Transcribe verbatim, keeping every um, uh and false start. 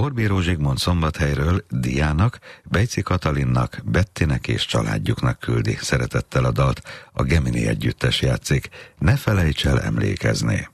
Borbíró Zsigmond Szombathelyről Diának, Bejci Katalinnak, Bettinek és családjuknak küldi szeretettel a dalt. A Gemini együttes játszik. Ne felejts el emlékezni.